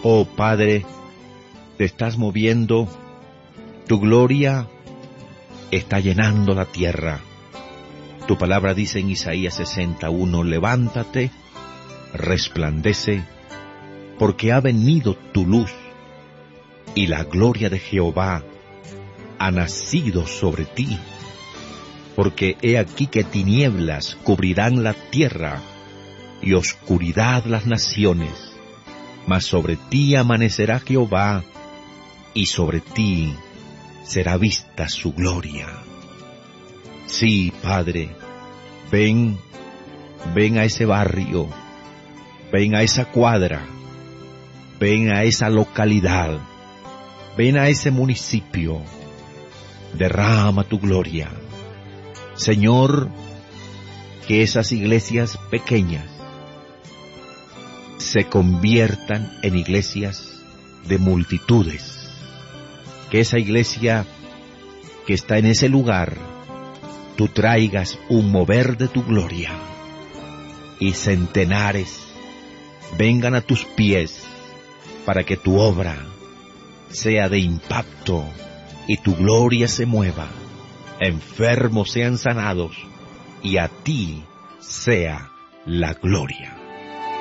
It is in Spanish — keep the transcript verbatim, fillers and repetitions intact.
Oh Padre, te estás moviendo, tu gloria está llenando la tierra. Tu palabra dice en Isaías sesenta y uno, levántate, resplandece, porque ha venido tu luz, y la gloria de Jehová ha nacido sobre ti. Porque he aquí que tinieblas cubrirán la tierra, y oscuridad las naciones. Mas sobre ti amanecerá Jehová, y sobre ti será vista su gloria. Sí, Padre, ven, ven a ese barrio, ven a esa cuadra, ven a esa localidad, ven a ese municipio, derrama tu gloria. Señor, que esas iglesias pequeñas se conviertan en iglesias de multitudes, que esa iglesia que está en ese lugar, tú traigas un mover de tu gloria, y centenares vengan a tus pies para que tu obra sea de impacto y tu gloria se mueva, enfermos sean sanados y a ti sea la gloria.